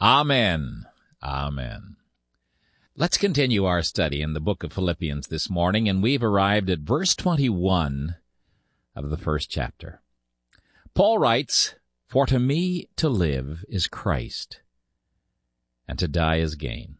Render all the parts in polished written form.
Amen. Amen. Let's continue our study in the book of Philippians this morning, and we've arrived at verse 21 of the first chapter. Paul writes, "For to me to live is Christ, and to die is gain."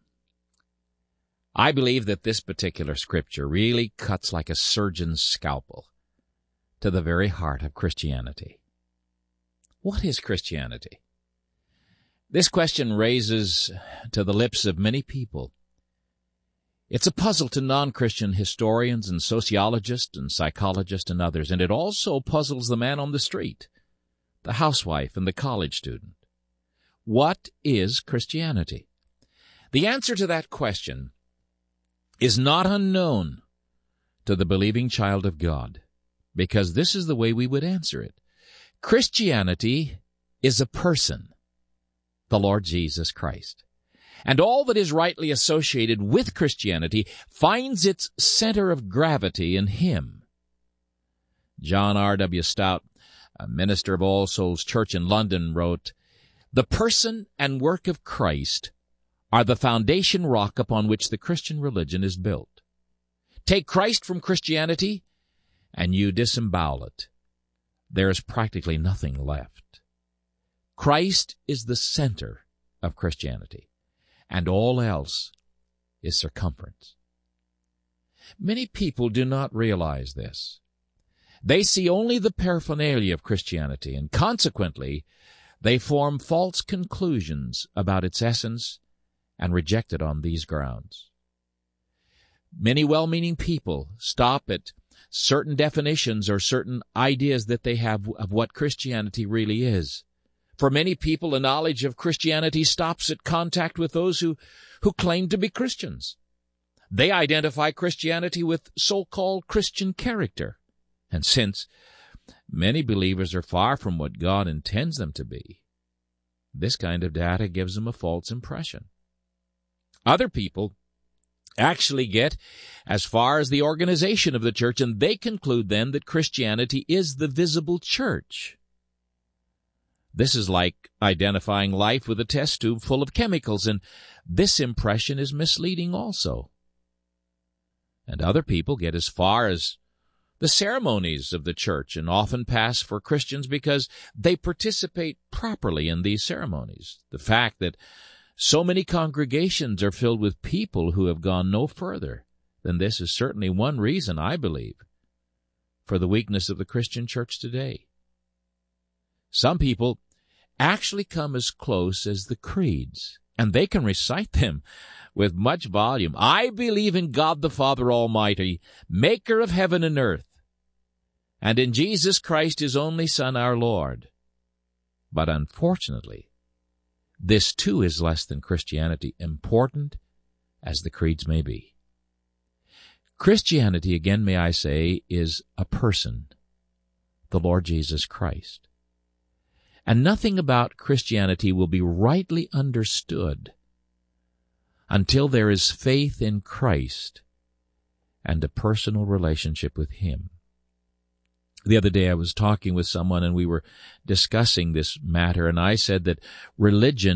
I believe that this particular scripture really cuts like a surgeon's scalpel to the very heart of Christianity. What is Christianity? This question raises to the lips of many people. It's a puzzle to non-Christian historians and sociologists and psychologists and others, and it also puzzles the man on the street, the housewife, and the college student. What is Christianity? The answer to that question is not unknown to the believing child of God, because this is the way we would answer it. Christianity is a person, the Lord Jesus Christ. And all that is rightly associated with Christianity finds its center of gravity in Him. John R.W. Stout, a minister of All Souls Church in London, wrote, "The person and work of Christ are the foundation rock upon which the Christian religion is built. Take Christ from Christianity, and you disembowel it. There is practically nothing left. Christ is the center of Christianity, and all else is circumference." Many people do not realize this. They see only the paraphernalia of Christianity, and consequently, they form false conclusions about its essence and reject it on these grounds. Many well-meaning people stop at certain definitions or certain ideas that they have of what Christianity really is. For many people, a knowledge of Christianity stops at contact with those who claim to be Christians. They identify Christianity with so-called Christian character. And since many believers are far from what God intends them to be, this kind of data gives them a false impression. Other people actually get as far as the organization of the church, and they conclude then that Christianity is the visible church. This is like identifying life with a test tube full of chemicals, and this impression is misleading also. And other people get as far as the ceremonies of the church and often pass for Christians because they participate properly in these ceremonies. The fact that so many congregations are filled with people who have gone no further than this is certainly one reason, I believe, for the weakness of the Christian church today. Some people actually come as close as the creeds, and they can recite them with much volume. "I believe in God the Father Almighty, maker of heaven and earth, and in Jesus Christ, His only Son, our Lord." But unfortunately, this too is less than Christianity, important as the creeds may be. Christianity, again may I say, is a person, the Lord Jesus Christ. And nothing about Christianity will be rightly understood until there is faith in Christ and a personal relationship with Him. The other day I was talking with someone and we were discussing this matter, and I said that religion